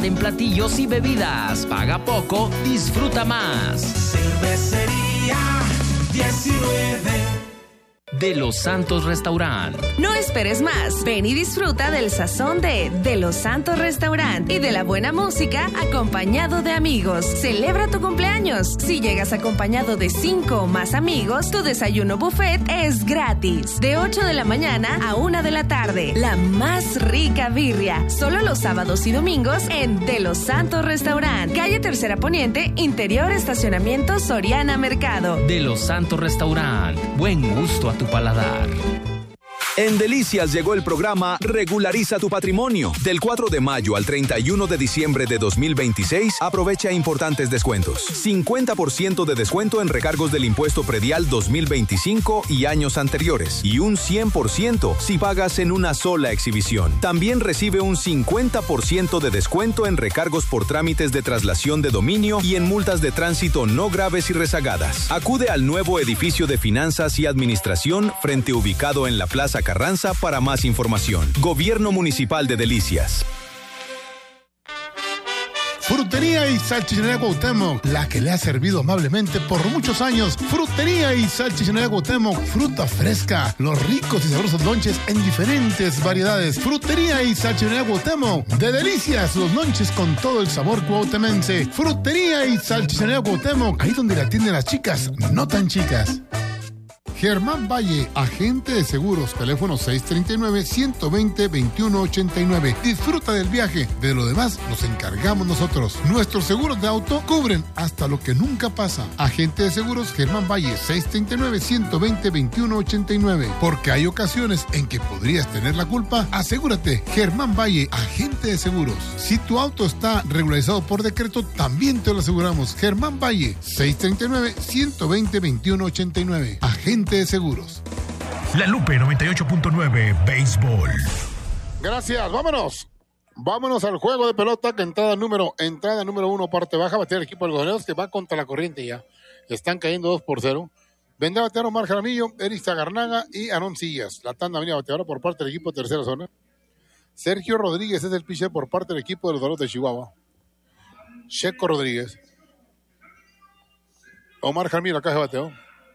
en platillos y bebidas. Paga poco, disfruta más. Cervecería 19 De Los Santos Restaurant. No esperes más. Ven y disfruta del sazón de Los Santos Restaurant y de la buena música acompañado de amigos. Celebra tu cumpleaños. Si llegas acompañado de 5 o más amigos, tu desayuno buffet es gratis. De 8 de la mañana a 1 de la tarde. La más rica birria. Solo los sábados y domingos en De Los Santos Restaurant. Calle Tercera Poniente, interior estacionamiento Soriana Mercado. De Los Santos Restaurant. Buen gusto a tu paladar. En Delicias llegó el programa Regulariza tu Patrimonio. Del 4 de mayo al 31 de diciembre de 2026, aprovecha importantes descuentos. 50% de descuento en recargos del impuesto predial 2025 y años anteriores. Y un 100% si pagas en una sola exhibición. También recibe un 50% de descuento en recargos por trámites de traslación de dominio y en multas de tránsito no graves y rezagadas. Acude al nuevo edificio de finanzas y administración frente ubicado en la Plaza Carranza para más información. Gobierno Municipal de Delicias. Frutería y Salchichonería Cuauhtémoc, la que le ha servido amablemente por muchos años. Frutería y Salchichonería Cuauhtémoc, fruta fresca, los ricos y sabrosos lonches en diferentes variedades. Frutería y Salchichonería Cuauhtémoc, de Delicias, los lonches con todo el sabor cuauhtemense. Frutería y Salchichonería Cuauhtémoc, ahí donde la atienden las chicas, no tan chicas. Germán Valle, agente de seguros, teléfono 639-120-2189. Disfruta del viaje, de lo demás nos encargamos nosotros. Nuestros seguros de auto cubren hasta lo que nunca pasa. Agente de seguros Germán Valle, 639-120-2189. Porque hay ocasiones en que podrías tener la culpa, asegúrate. Germán Valle, agente de seguros. Si tu auto está regularizado por decreto, también te lo aseguramos. Germán Valle, 639-120-2189. Agente de seguros. La Lupe 98.9 Béisbol. Gracias, vámonos. Vámonos al juego de pelota, que entrada número 1, parte baja, batea el equipo de los Doneros, que va contra la corriente ya. Están cayendo 2-0. Vendrá a batear Omar Jaramillo, Eric Zagarnaga y Aarón Sillas. La tanda venía bateadora por parte del equipo de tercera zona. Sergio Rodríguez es el pitcher por parte del equipo de los Dorados de Chihuahua. Checo Rodríguez. Omar Jaramillo, la caja de bateo.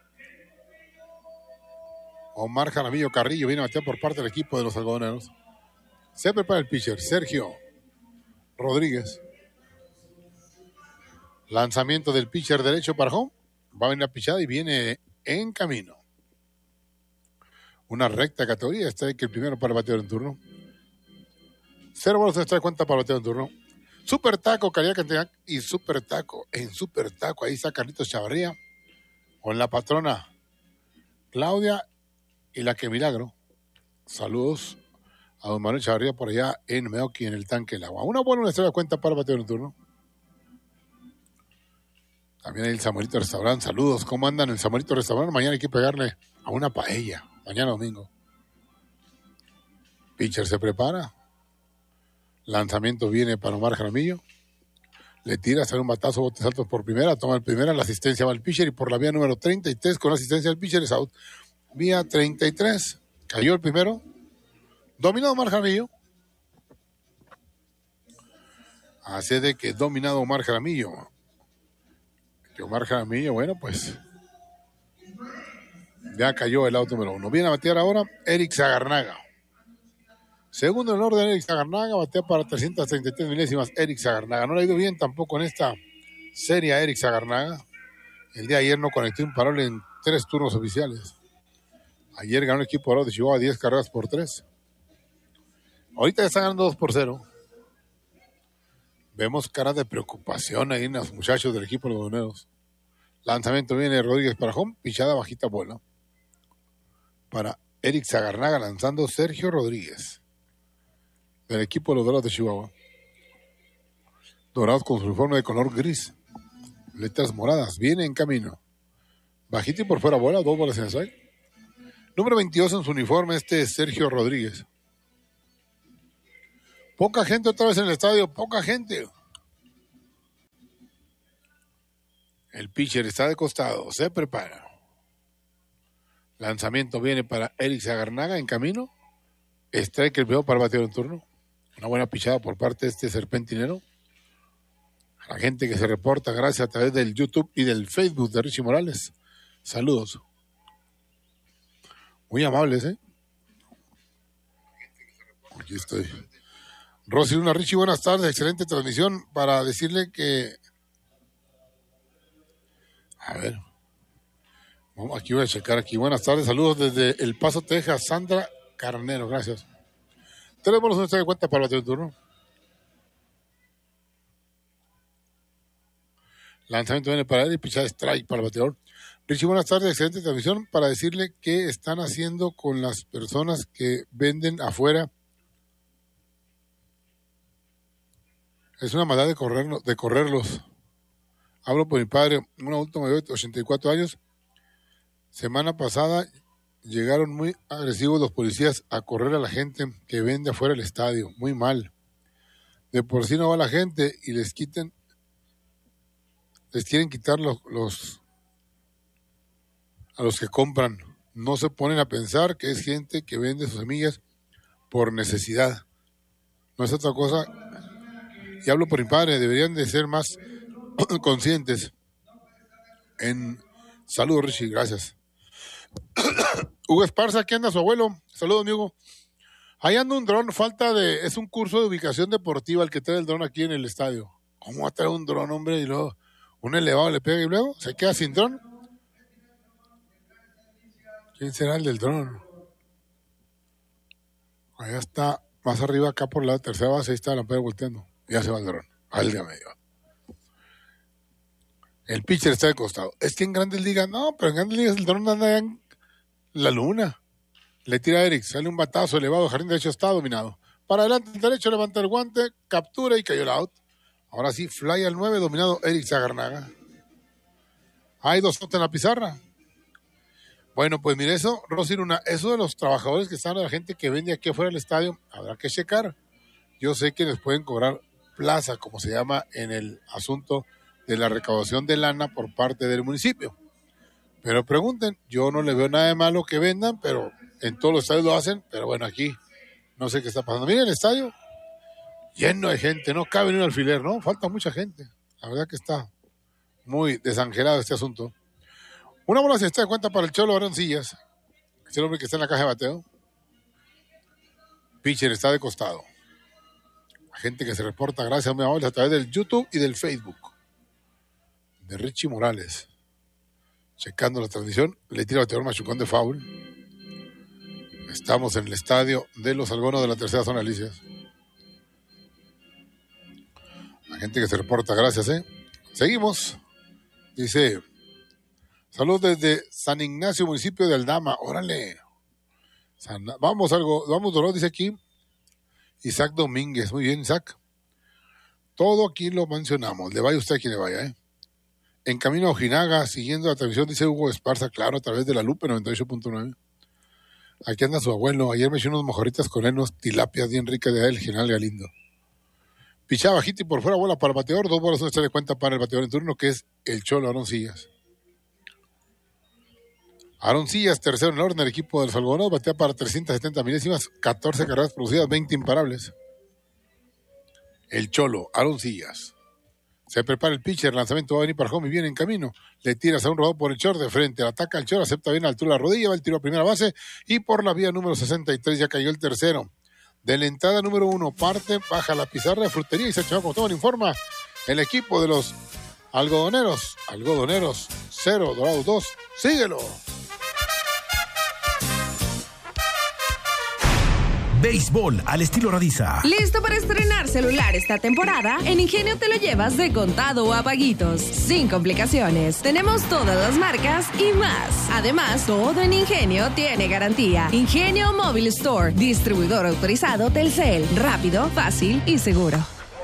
Omar Jaramillo Carrillo viene a batear por parte del equipo de los algodoneros. Se prepara el pitcher, Sergio Rodríguez. Lanzamiento del pitcher derecho para home. Va a venir la pichada y viene en camino. Una recta categoría. Está que el primero para el bateador en turno. 0 bolas de cuenta para el bateador en turno. Super taco, calidad, cantidad y super taco. En super taco, ahí está Carlitos Chavarría con la patrona Claudia y la que milagro. Saludos a don Manuel Chavarría por allá en Meoqui, en el tanque del agua. Una buena de cuenta para el bateador en turno. También hay el Samuelito Restaurant. Saludos, ¿cómo andan el Samuelito Restaurant? Mañana hay que pegarle a una paella. Mañana domingo. Pitcher se prepara. Lanzamiento viene para Omar Jaramillo. Le tira, sale un batazo, botes altos por primera. Toma el primera, la asistencia va al pitcher. Y por la vía número 33, con la asistencia del pitcher, es out. Vía 33. Cayó el primero. Dominado Omar Jaramillo. Así de que dominado Omar Jaramillo. Que Omar Jaramillo, bueno, pues ya cayó el out número 1. Viene a batear ahora Eric Zagarnaga. Segundo en orden, Eric Zagarnaga. Batea para 333 milésimas. Eric Zagarnaga. No le ha ido bien tampoco en esta serie a Eric Zagarnaga. El día de ayer no conectó imparable en 3 turnos oficiales. Ayer ganó el equipo de Chihuahua 10 carreras por 3. Ahorita ya están ganando 2-0. Vemos cara de preocupación ahí en los muchachos del equipo de los Doneros. Lanzamiento viene Rodríguez para home, pichada bajita bola. Para Eric Zagarnaga, lanzando Sergio Rodríguez del equipo de los Dorados de Chihuahua. Dorados con su uniforme de color gris. Letras moradas, viene en camino. Bajita y por fuera bola, 2 bolas en el strike. Número 22 en su uniforme, es Sergio Rodríguez. Poca gente otra vez en el estadio, poca gente. El pitcher está de costado, se prepara. Lanzamiento viene para Eric Zagarnaga en camino. Strike el peor para el bateador en turno. Una buena pichada por parte de este serpentinero. La gente que se reporta, gracias a través del YouTube y del Facebook de Richie Morales. Saludos. Muy amables, ¿eh? Aquí estoy. Rosy Luna, Richie, buenas tardes. Excelente transmisión para decirle que... A ver. Aquí voy a checar aquí. Buenas tardes. Saludos desde El Paso, Texas. Sandra Carnero, gracias. Tenemos una de cuenta para el bateo de turno. Lanzamiento viene para él y pichada strike para el bateador. Richie, buenas tardes. Excelente transmisión para decirle qué están haciendo con las personas que venden afuera. Es una maldad de correrlos. Hablo por mi padre, un adulto mayor de 84 años. Semana pasada llegaron muy agresivos los policías a correr a la gente que vende afuera del estadio. Muy mal. De por sí no va la gente y les quieren quitar a los que compran. No se ponen a pensar que es gente que vende sus semillas por necesidad. No es otra cosa. Y hablo por mi padre, deberían de ser más conscientes. Saludos, Richie, gracias. Hugo Esparza, aquí anda su abuelo. Saludos, amigo. Ahí anda un dron, es un curso de ubicación deportiva el que trae el dron aquí en el estadio. ¿Cómo va a traer un dron, hombre? Y luego un elevado le pega y luego se queda sin dron. ¿Quién será el del dron? Allá está, más arriba, acá por la tercera base, ahí está la pega volteando. Ya se va el dron. Válgame Dios. El pitcher está de costado. Es que en Grandes Ligas, no, pero en Grandes Ligas el dron anda en la luna. Le tira a Eric, sale un batazo elevado, jardín derecho está dominado. Para adelante, el derecho, levanta el guante, captura y cayó el out. Ahora sí, fly al 9, dominado Eric Zagarnaga. Hay 2 outs en la pizarra. Bueno, pues mire eso, Rosy Luna, eso de los trabajadores que están, la gente que vende aquí afuera del estadio, habrá que checar. Yo sé que les pueden cobrar plaza, como se llama en el asunto de la recaudación de lana por parte del municipio. Pero pregunten, yo no le veo nada de malo que vendan, pero en todos los estadios lo hacen, pero bueno, aquí no sé qué está pasando. Miren el estadio, lleno de gente, no cabe ni un alfiler, ¿no? Falta mucha gente. La verdad que está muy desangelado este asunto. Una bola se está de cuenta para el Cholo Aroncillas, es el hombre que está en la caja de bateo. Pitcher está de costado. Gente que se reporta, gracias muy amables, a través del YouTube y del Facebook de Richie Morales. Checando la transmisión, le tira el bateador machucón de foul. Estamos en el estadio de los Algonos de la tercera zona de Alicias. La gente que se reporta, gracias, Seguimos. Dice, saludos desde San Ignacio, municipio de Aldama. Órale. Vamos, Dolor, dice aquí. Isaac Domínguez, muy bien, Isaac. Todo aquí lo mencionamos, le vaya usted a quien le vaya, En camino a Ojinaga, siguiendo la transmisión, dice Hugo Esparza, claro, a través de la Lupe 98.9. Aquí anda su abuelo, ayer me eché unos mojoritas con unos tilapias bien ricas de el General Galindo. Pichaba bajito y por fuera, bola para el bateador, 2 bolas, se le cuenta para el bateador en turno, que es el Cholo Aroncillas. Aroncillas, tercero en el orden, el equipo de los Algodones, batea para 370 milésimas, 14 carreras producidas, 20 imparables. El Cholo, Aroncillas. Se prepara el pitcher, el lanzamiento va a venir para home y viene en camino. Le tiras a un rodado por el short de frente, ataca al short, acepta bien a la altura de la rodilla, va el tiro a primera base y por la vía número 63 ya cayó el tercero. De la entrada número 1 parte, baja la pizarra de frutería y se echó como todo informa el equipo de los algodoneros. Algodoneros 0, Dorados 2, síguelo. Béisbol al estilo Radiza. ¿Listo para estrenar celular esta temporada? En Ingenio te lo llevas de contado o a paguitos, sin complicaciones. Tenemos todas las marcas y más. Además, todo en Ingenio tiene garantía. Ingenio Mobile Store, distribuidor autorizado Telcel. Rápido, fácil y seguro.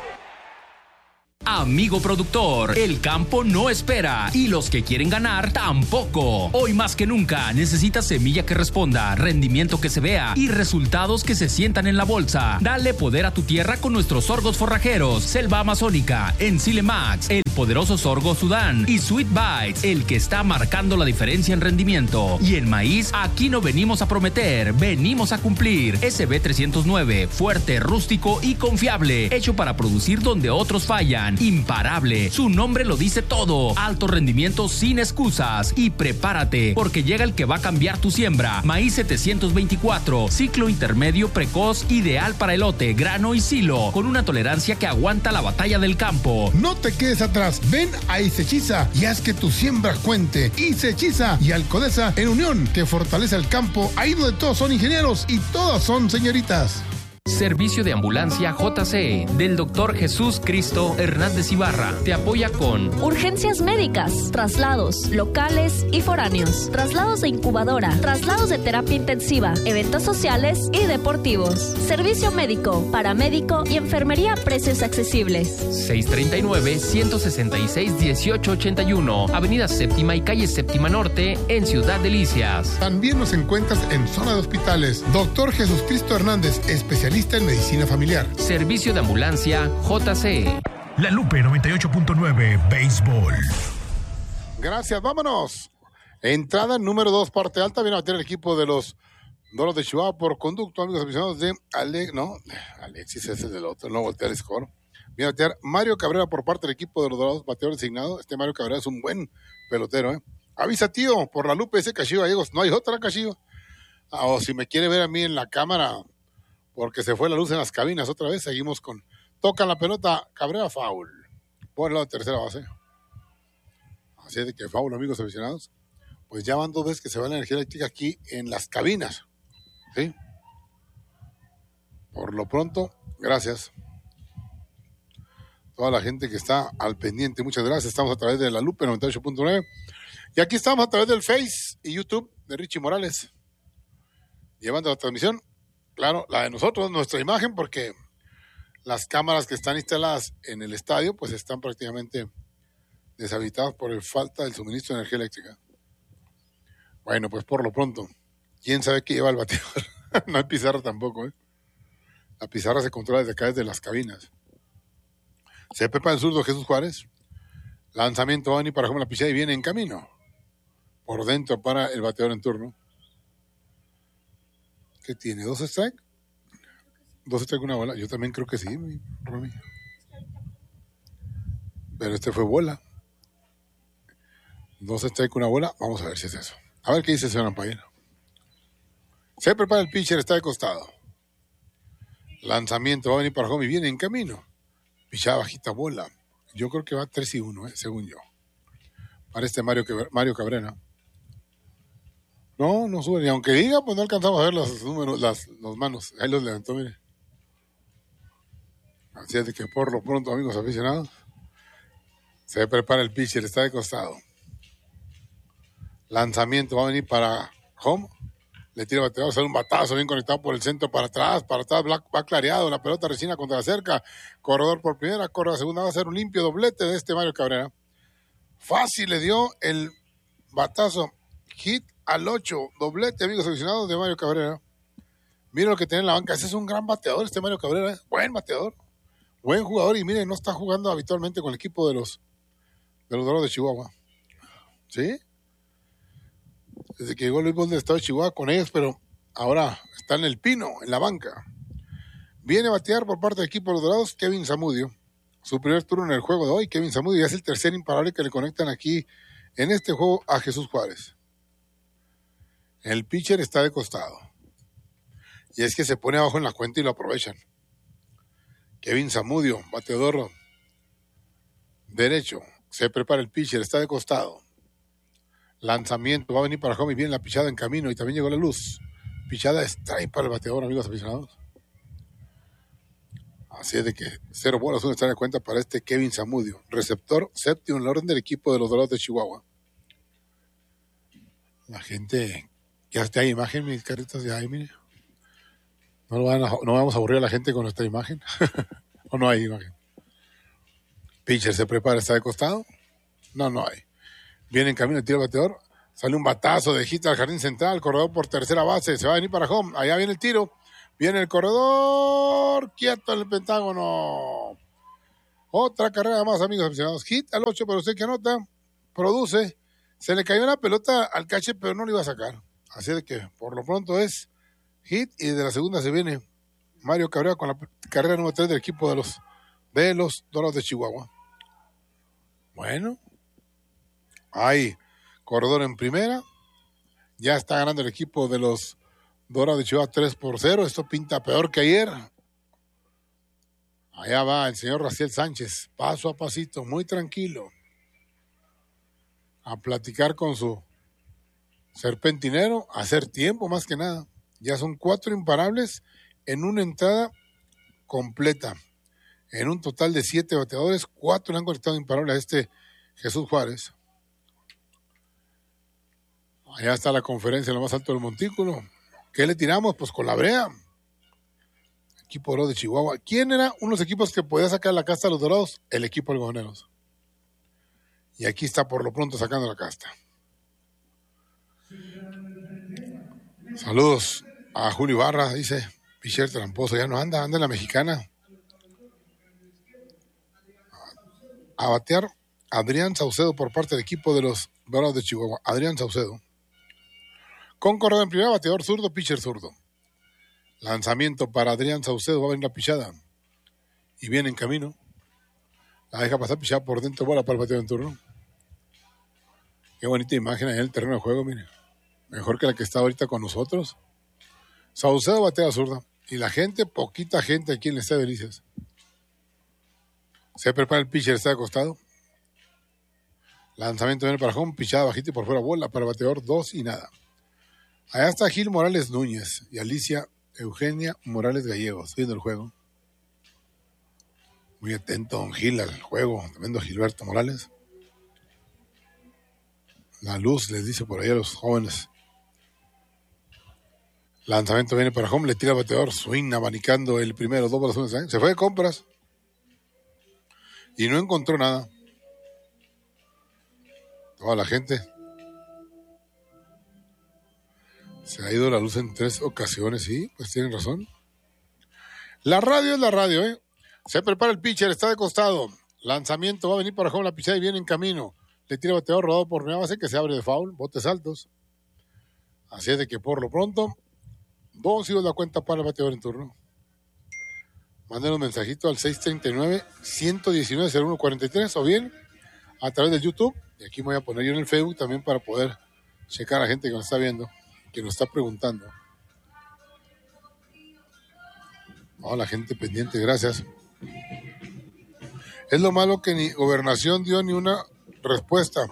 Amigo productor, el campo no espera y los que quieren ganar tampoco. Hoy más que nunca necesitas semilla que responda, rendimiento que se vea y resultados que se sientan en la bolsa. Dale poder a tu tierra con nuestros sorgos forrajeros, Selva Amazónica, Ensile Max, el poderoso sorgo Sudán y Sweet Bites, el que está marcando la diferencia en rendimiento. Y en maíz, aquí no venimos a prometer, venimos a cumplir. SB 309, fuerte, rústico y confiable, hecho para producir donde otros fallan. restaurant imparable. Su nombre lo dice todo. Alto rendimiento sin excusas. Y prepárate, porque llega el que va a cambiar tu siembra. Maíz 724, ciclo intermedio precoz, ideal para elote, grano y silo, con una tolerancia que aguanta la batalla del campo. No te quedes atrás, ven a Isechiza y haz que tu siembra cuente. Isechiza y Alcodesa en unión, que fortalece el campo, ahí donde todos son ingenieros y todas son señoritas. Servicio de ambulancia JCE del Dr. Jesús Cristo Hernández Ibarra. Te apoya con urgencias médicas, traslados locales y foráneos, traslados de incubadora, traslados de terapia intensiva, eventos sociales y deportivos. Servicio médico, paramédico y enfermería a precios accesibles. 639-166-1881, Avenida Séptima y Calle Séptima Norte, en Ciudad Delicias. También nos encuentras en zona de hospitales. Dr. Jesús Cristo Hernández, especialista en medicina familiar. Servicio de ambulancia JCE. La Lupe 98.9 Béisbol. Gracias, vámonos. Entrada número 2, parte alta. Viene a bater el equipo de los Doros de Chihuahua por conducto, amigos aficionados de Alexis, ese es del otro, no voltea el score. Viene a batear Mario Cabrera por parte del equipo de los Dorados, bateador designado. Este Mario Cabrera es un buen pelotero, ¿eh? Avisa, tío, por la Lupe ese Cachillo Gallegos. No hay otra, Cachillo. O si me quiere ver a mí en la cámara, porque se fue la luz en las cabinas otra vez, seguimos con... Tocan la pelota, Cabrera, foul. Por el lado de tercera base. Así es de que foul, amigos aficionados. Pues ya van 2 veces que se va la energía eléctrica aquí en las cabinas. ¿Sí? Por lo pronto, gracias. Toda la gente que está al pendiente, muchas gracias. Estamos a través de la Lupe 98.9. Y aquí estamos a través del Face y YouTube de Richie Morales. Llevando la transmisión. Claro, la de nosotros, nuestra imagen, porque las cámaras que están instaladas en el estadio, pues están prácticamente deshabilitadas por falta del suministro de energía eléctrica. Bueno, pues por lo pronto, ¿quién sabe qué lleva el bateador? No hay pizarra tampoco, ¿eh? La pizarra se controla desde acá, desde las cabinas. Se prepara el zurdo Jesús Juárez. Lanzamiento va a venir para Joma la pichada y viene en camino. Por dentro para el bateador en turno. ¿Qué tiene? ¿2 strikes? 2 strikes, una bola. Yo también creo que sí, mi Romy. Pero este fue bola. 2 strikes, una bola. Vamos a ver si es eso. A ver qué dice el señor umpire. Se prepara el pitcher, está de costado. Lanzamiento va a venir para home y viene en camino. Pichada bajita, bola. Yo creo que va 3-1, según yo. Para este Mario Cabrera. No sube, ni aunque diga, pues no alcanzamos a ver los números, las manos. Ahí los levantó, mire. Así es de que por lo pronto, amigos aficionados, se prepara el pitcher, está de costado. Lanzamiento va a venir para home. Le tira el bateador, sale un batazo bien conectado por el centro, para atrás, va clareado, la pelota resina contra la cerca. Corredor por primera, corre a segunda, va a ser un limpio doblete de este Mario Cabrera. Fácil le dio el batazo, hit al 8, doblete, amigos aficionados de Mario Cabrera. Miren lo que tiene en la banca, ese es un gran bateador, este Mario Cabrera, buen bateador, buen jugador, y miren, no está jugando habitualmente con el equipo de los Dorados de Chihuahua. ¿Sí? Desde que llegó el béisbol del estado de Chihuahua con ellos, pero ahora está en el pino, en la banca. Viene a batear por parte del equipo de los Dorados Kevin Zamudio. Su primer turno en el juego de hoy, Kevin Zamudio, ya es el tercer imparable que le conectan aquí en este juego a Jesús Juárez. El pitcher está de costado. Y es que se pone abajo en la cuenta y lo aprovechan. Kevin Zamudio, bateador derecho. Se prepara el pitcher, está de costado. Lanzamiento, va a venir para home y viene la pichada en camino y también llegó la luz. Pichada strike para el bateador, amigos aficionados. Así es de que 0 bolas, uno está de cuenta para este Kevin Zamudio. Receptor séptimo en el orden del equipo de los Dorados de Chihuahua. La gente, ya está hay imagen, mis caritas, ya hay, mire. No vamos a aburrir a la gente con nuestra imagen. ¿O no hay imagen? Pitcher se prepara, está de costado. No hay. Viene en camino, tira el bateador. Sale un batazo de hit al jardín central. Corredor por tercera base. Se va a venir para home. Allá viene el tiro. Viene el corredor. Quieto en el pentágono. Otra carrera más, amigos aficionados. Hit al 8, pero usted que anota. Produce. Se le cayó la pelota al catcher, pero no le iba a sacar. Así de que, por lo pronto es hit. Y de la segunda se viene Mario Cabrera con la carrera número 3 del equipo de los Dorados de Chihuahua. Bueno, hay corredor en primera. Ya está ganando el equipo de los Dorados de Chihuahua 3-0. Esto pinta peor que ayer. Allá va el señor Raciel Sánchez, paso a pasito, muy tranquilo, a platicar con su serpentinero, a hacer tiempo más que nada. Ya son 4 imparables en una entrada completa. En un total de 7 bateadores, 4 le han conectado imparables a este Jesús Juárez. Allá está la conferencia en lo más alto del montículo. ¿Qué le tiramos? Pues con la brea. Equipo dorado de Chihuahua. ¿Quién era unos equipos que podía sacar la casta a los Dorados? El equipo algodoneros. Y aquí está por lo pronto sacando la casta. Saludos a Julio Ibarra, dice Picher tramposo, ya no anda en la mexicana. A batear Adrián Saucedo por parte del equipo de los Dorados de Chihuahua. Adrián Saucedo. Con corredor en primera, bateador zurdo, pitcher zurdo. Lanzamiento para Adrián Saucedo, va a venir la pichada. Y viene en camino. La deja pasar pichada por dentro, bola para el bateador en turno. Qué bonita imagen ahí en el terreno de juego, mire. Mejor que la que está ahorita con nosotros. Saucedo batea zurda. Y la gente, poquita gente aquí en el Estadio Delicias. Se prepara el pitcher, está acostado. Lanzamiento viene para home, pichada bajita y por fuera, bola para el bateador, 2 y nada. Allá está Gil Morales Núñez y Alicia Eugenia Morales Gallegos, viendo el juego. Muy atento don Gil al juego, tremendo Gilberto Morales. La luz les dice por ahí a los jóvenes. Lanzamiento viene para home, le tira el bateador, swing abanicando el primero, 2 bolas, 1 strike. Se fue de compras y no encontró nada. Toda la gente. Se ha ido la luz en 3 ocasiones, sí, pues tienen razón. La radio es la radio, ¿eh? Se prepara el pitcher, está de costado. Lanzamiento, va a venir para home la pichada y viene en camino. Le tira bateador rodado por primera base que se abre de foul, botes altos. Así es de que por lo pronto, 2 hijos la cuenta para el bateador en turno. Manden un mensajito al 639-119-0143 o bien a través del YouTube. Y aquí me voy a poner yo en el Facebook también para poder checar a la gente que nos está viendo, que nos está preguntando. La gente pendiente, gracias. Es lo malo que ni Gobernación dio ni una respuesta.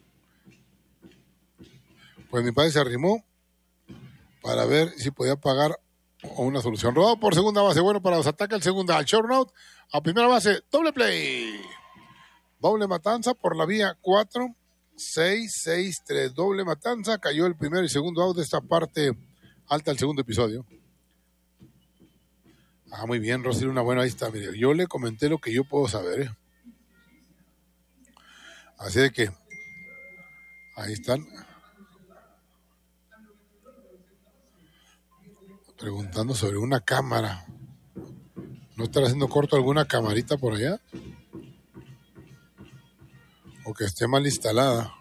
Pues mi padre se arrimó para ver si podía pagar una solución. Rodado por segunda base, bueno para los ataques, el segunda al short out, a primera base, doble play. Doble matanza por la vía 4, 6, 6, 3. Doble matanza. Cayó el primero y segundo out de esta parte alta del segundo episodio. Muy bien, Rosy, una buena. Ahí está. Mire, yo le comenté lo que yo puedo saber, ¿eh? Así de que ahí están. Preguntando sobre una cámara. ¿No estará haciendo corto alguna camarita por allá? O que esté mal instalada.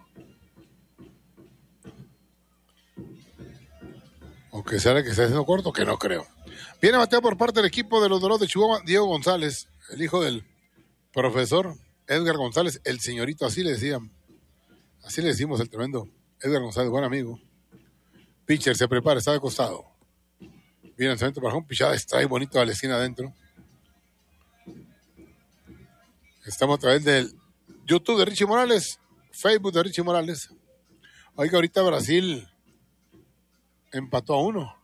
O que sea que esté haciendo corto, que no creo. Viene a batear por parte del equipo de los Dorados de Chihuahua, Diego González, el hijo del profesor Edgar González, el señorito, así le decían. Así le decimos, el tremendo Edgar González, buen amigo. Pitcher se prepara, está de costado. Viene el centro para un pichada, extrae bonito a la esquina adentro. Estamos a través del YouTube de Richie Morales, Facebook de Richie Morales. Oiga, ahorita Brasil empató a 1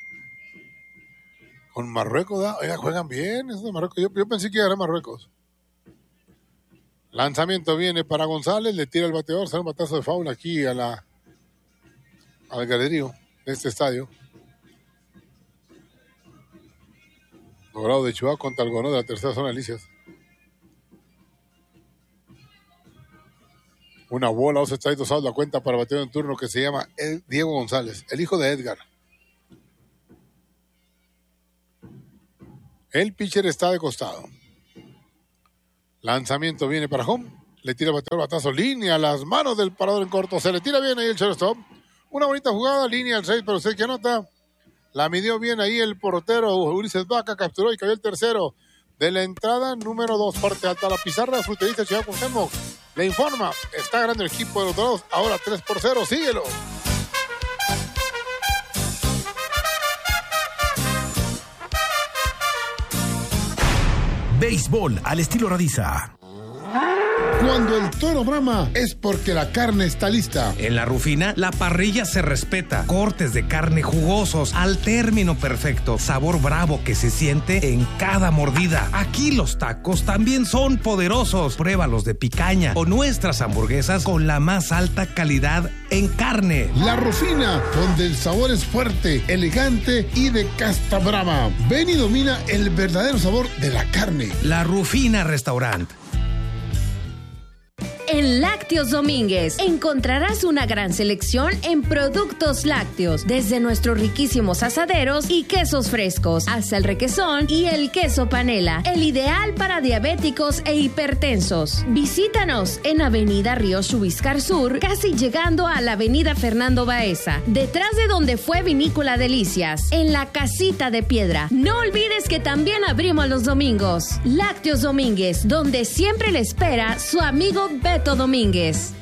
con Marruecos, ¿da? Oiga, juegan bien esos de Marruecos. Yo pensé que iba a ganar Marruecos. Lanzamiento viene para González, le tira el bateador, sale un batazo de foul aquí al galerío de este estadio. Dorado de Chihuahua contra el Gono de la tercera zona de Delicias. Una bola, 2 strikes, 2 outs, la cuenta para el bateador en turno que se llama Diego González, el hijo de Edgar. El pitcher está de costado. Lanzamiento viene para home. Le tira el bateador, batazo, línea a las manos del parador en corto. Se le tira bien ahí el shortstop. Una bonita jugada, línea al 6, pero usted que anota. La midió bien ahí el portero Ulises Vaca, capturó y cayó el tercero de la entrada número 2, parte alta. La pizarra, Fruterista Chihuahua Cuauhtémoc. Le informa, está ganando el equipo de los Dorados, ahora 3-0, síguelo. Béisbol al estilo Radiza. Cuando el toro brama es porque la carne está lista. En La Rufina, la parrilla se respeta. Cortes de carne jugosos al término perfecto. Sabor bravo que se siente en cada mordida. Aquí los tacos también son poderosos. Pruébalos de picaña o nuestras hamburguesas con la más alta calidad en carne. La Rufina, donde el sabor es fuerte, elegante y de casta brava. Ven y domina el verdadero sabor de la carne. La Rufina Restaurant. En Lácteos Domínguez encontrarás una gran selección en productos lácteos, desde nuestros riquísimos asaderos y quesos frescos, hasta el requesón y el queso panela, el ideal para diabéticos e hipertensos. Visítanos en Avenida Río Chubiscar Sur, casi llegando a la Avenida Fernando Baeza, detrás de donde fue Vinícola Delicias, en la Casita de Piedra. No olvides que también abrimos los domingos. Lácteos Domínguez, donde siempre le espera su amigo Beto Domínguez.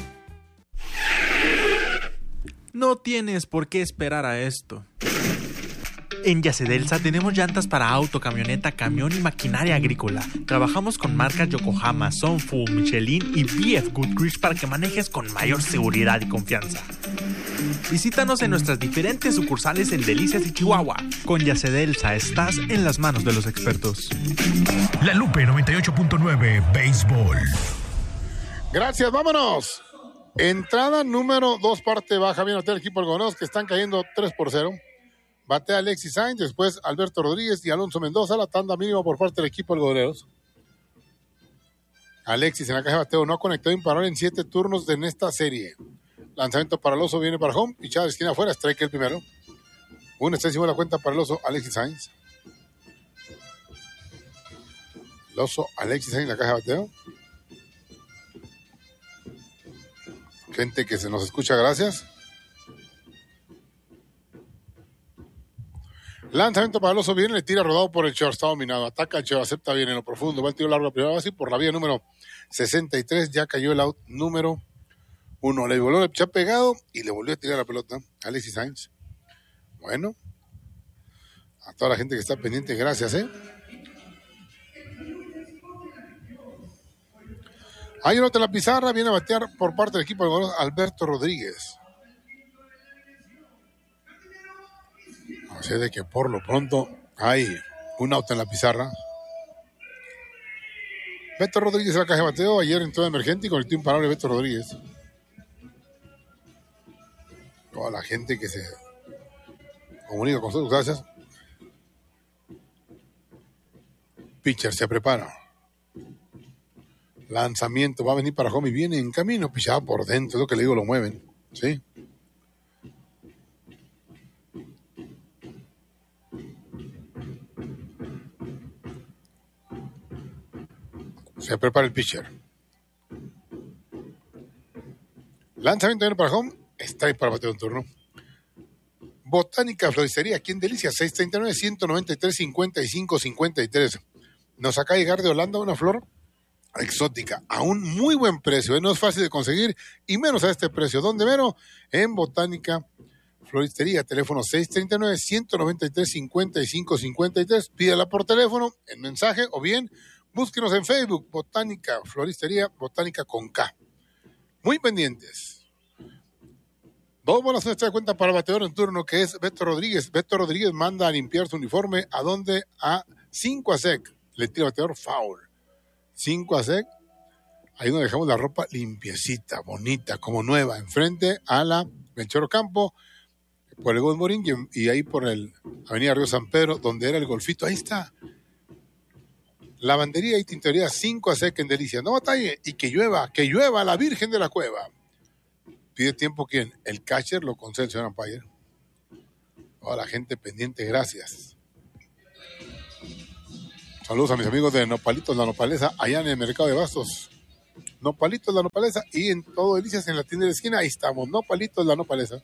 No tienes por qué esperar a esto. En Yacedelsa tenemos llantas para auto, camioneta, camión y maquinaria agrícola. Trabajamos con marcas Yokohama, Sunfu, Michelin y BF Goodrich para que manejes con mayor seguridad y confianza. Visítanos en nuestras diferentes sucursales en Delicias y Chihuahua. Con Yacedelsa estás en las manos de los expertos. La Lupe 98.9 Béisbol. Gracias, vámonos. Entrada número 2, parte baja. Viene el equipo algodoneros que están cayendo 3-0. Batea Alexis Sainz, después Alberto Rodríguez y Alonso Mendoza. La tanda mínima por parte del equipo algodoneros. Alexis en la caja de bateo no ha conectado imparable en 7 turnos en esta serie. Lanzamiento para el oso, viene para home. Pichada de esquina afuera, strike el primero. Una está encima de la cuenta para el oso, Alexis Sainz. El oso, Alexis Sainz en la caja de bateo. Gente que se nos escucha, gracias. Lanzamiento para el oso, viene, le tira rodado por el short, está dominado, ataca el short, acepta bien en lo profundo, va el tiro largo a primera base por la vía número 63, ya cayó el out número 1, le volvió a echar pegado y le volvió a tirar la pelota Alexis Sainz. Bueno, a toda la gente que está pendiente, gracias, Hay un otro en la pizarra, viene a batear por parte del equipo de Alberto Rodríguez. Así de que por lo pronto hay un auto en la pizarra. Beto Rodríguez en la caja de bateo, ayer entró de emergente y conectó imparable Beto Rodríguez. Toda la gente que se comunica con nosotros, gracias. Pitcher se prepara. Lanzamiento, va a venir para home y viene en camino, pichado por dentro, es lo que le digo, lo mueven, ¿sí? Se prepara el pitcher. Lanzamiento viene para home, strike para bateo en turno. Botánica Floristería, aquí en Delicias, 639-193-55-53. Nos acaba de llegar de Holanda una flor exótica, a un muy buen precio, no es fácil de conseguir y menos a este precio. ¿Dónde menos? En Botánica Floristería, teléfono 639-193-55-53. Pídala por teléfono, en mensaje o bien búsquenos en Facebook, Botánica Floristería, Botánica con K. Muy pendientes. 2 bolas en esta cuenta para el bateador en turno, que es Beto Rodríguez. Beto Rodríguez manda a limpiar su uniforme, ¿a dónde? A 5 a sec. Le tira el bateador foul. 5 a sec, ahí donde dejamos la ropa limpiecita, bonita, como nueva, enfrente a la Melchor Ocampo, por el Goldmorín y ahí por el Avenida Río San Pedro, donde era el golfito, ahí está. Lavandería y tintorería 5 a sec en Delicias. No batalle y que llueva la Virgen de la Cueva. Pide tiempo ¿quién? El catcher lo concede el señor umpire. Toda la gente pendiente, gracias. Saludos a mis amigos de Nopalitos La Nopaleza, allá en el mercado de Bastos. Nopalitos La Nopaleza y en todo Delicias, en la tienda de la esquina, ahí estamos, Nopalitos La Nopaleza.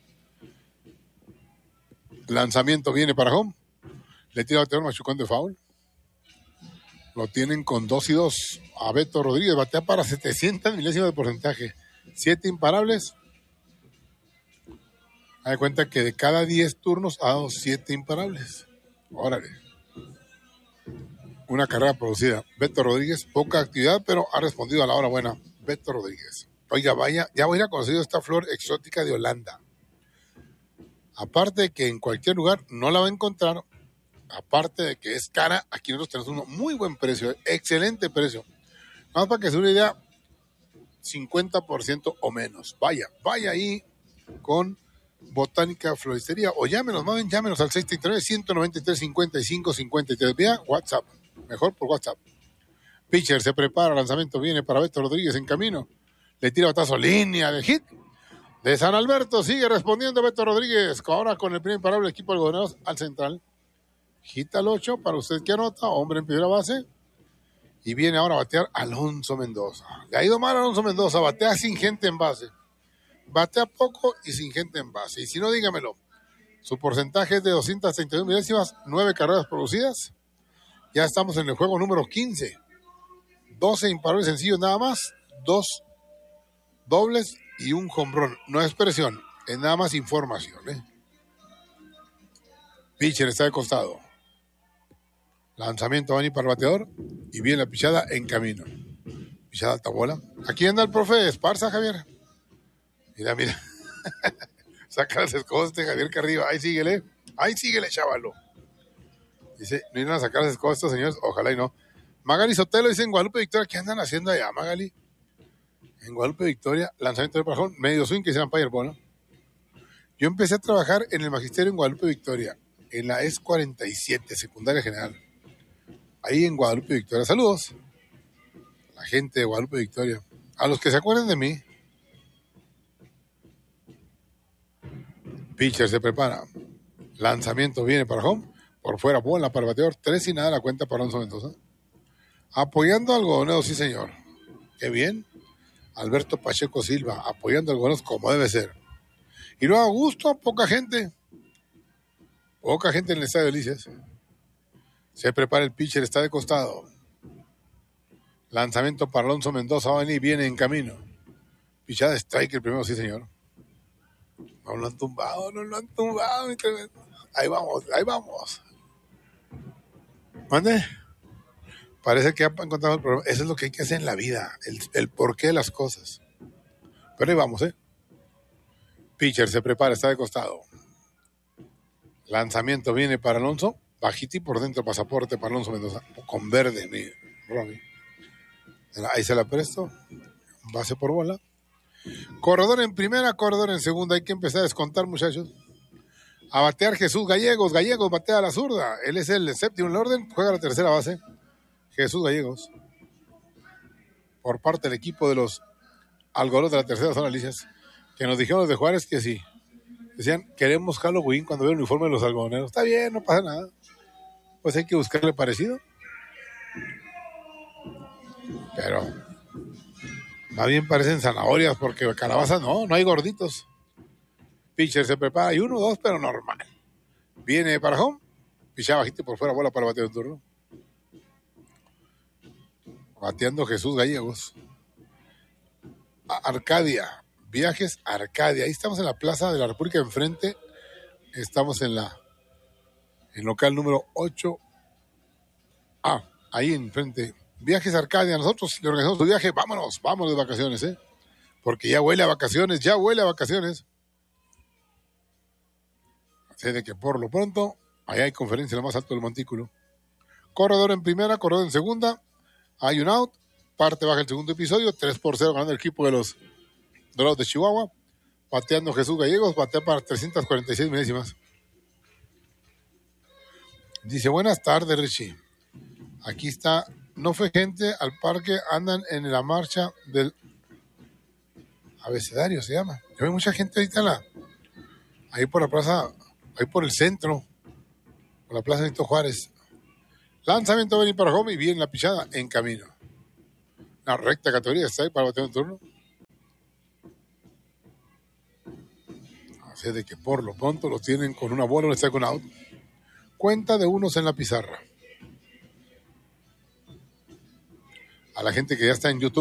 Lanzamiento viene para home. Le tira el bateador machucón de foul. Lo tienen con 2-2. A Beto Rodríguez batea para 700 milésimas de porcentaje. 7 imparables. Haz de cuenta que de cada 10 turnos ha dado 7 imparables. Órale. Una carrera producida. Beto Rodríguez, poca actividad, pero ha respondido a la hora buena. Beto Rodríguez. Oiga, vaya, ya voy a ir a conseguir esta flor exótica de Holanda. Aparte de que en cualquier lugar no la va a encontrar, aparte de que es cara, aquí nosotros tenemos un muy buen precio, excelente precio. Nada más para que se una idea, 50% o menos. Vaya ahí con Botánica Floristería o llámenos al 639-193-55-53 vía WhatsApp, mejor por WhatsApp. Pitcher se prepara, lanzamiento viene para Beto Rodríguez en camino, le tira batazo, línea de hit de San Alberto, sigue respondiendo Beto Rodríguez, ahora con el primer imparable equipo algodoneros al central. Hit al 8 para usted que anota, hombre en primera base. Y viene ahora a batear Alonso Mendoza. Le ha ido mal Alonso Mendoza, batea sin gente en base. Batea poco y sin gente en base. Y si no, dígamelo. Su porcentaje es de 232 milésimas, 9 carreras producidas. Ya estamos en el juego número 15. 12 imparables sencillos nada más, 2 dobles y un jonrón. No es presión, es nada más información. Pitcher está de costado. Lanzamiento va a venir para el bateador y viene la pichada en camino. Pichada alta bola. Aquí anda el profe Esparza, Javier. Mira. Saca las escobas de Javier Carrillo. Ahí síguele, chavalo. Dice, no irán a sacar las escobas estos señores. Ojalá y no. Magali Sotelo dice en Guadalupe Victoria. ¿Qué andan haciendo allá, Magali? En Guadalupe Victoria, lanzamiento de parajón, medio swing que se llama Empire Ball, ¿no? Yo empecé a trabajar en el magisterio en Guadalupe Victoria, en la ES 47, secundaria general. Ahí en Guadalupe Victoria. Saludos. La gente de Guadalupe Victoria. A los que se acuerden de mí. Pitcher se prepara. Lanzamiento viene para home. Por fuera, bola para el bateador. 3 y nada la cuenta para Alonso Mendoza. Apoyando al algodonero, sí señor. Qué bien. Alberto Pacheco Silva, apoyando al algodoneros como debe ser. Y luego a gusto, poca gente. Poca gente en el Estadio Delicias. Se prepara el pitcher, está de costado. Lanzamiento para Alonso Mendoza, va a venir, viene en camino. Pichada de strike el primero, sí señor. No lo han tumbado. Ahí vamos. ¿Mande? Parece que ha encontrado el problema. Eso es lo que hay que hacer en la vida, el porqué de las cosas. Pero ahí vamos, Pitcher se prepara, está de costado. Lanzamiento viene para Alonso. Bajiti por dentro, pasaporte para Alonso Mendoza. Con verde, mi Robbie. Ahí se la presto. Base por bola. Corredor en primera, corredor en segunda. Hay que empezar a descontar, muchachos. A batear Jesús Gallegos. Gallegos batea a la zurda. Él es el séptimo en el orden. Juega la tercera base. Jesús Gallegos. Por parte del equipo de los algodoneros de la tercera zona, Alicias. Que nos dijeron los de Juárez que sí. Decían, queremos Halloween cuando veo el uniforme de los algodoneros. Está bien, no pasa nada. Pues hay que buscarle parecido. Pero más bien parecen zanahorias porque calabaza no hay gorditos. Pitcher se prepara y 1-2, pero normal. Viene para home. Pichada bajito por fuera, bola para el bateo de turno. Bateando Jesús Gallegos. Arcadia. Viajes Arcadia. Ahí estamos en la Plaza de la República enfrente. Estamos en local número 8. Ahí enfrente. Viajes Arcadia. Nosotros le organizamos su viaje. Vámonos de vacaciones, porque ya huele a vacaciones. Así de que por lo pronto, allá hay conferencia en lo más alto del montículo. Corredor en primera, corredor en segunda. Hay un out. Parte baja el segundo episodio. 3-0 ganando el equipo de los Dorados de Chihuahua. Bateando Jesús Gallegos. Batea para 346 milésimas. Dice, buenas tardes, Richie. Aquí está. No fue gente al parque. Andan en la marcha del abecedario, se llama. Yo veo mucha gente ahorita ahí por la plaza, ahí por el centro. Por la plaza Benito Juárez. Lanzamiento venir para home y viene la pichada en camino. Una recta categoría está ahí para batear un turno. Así de que por lo pronto lo tienen con una bola, está con out. Cuenta de unos en la pizarra. a la gente que ya está en YouTube.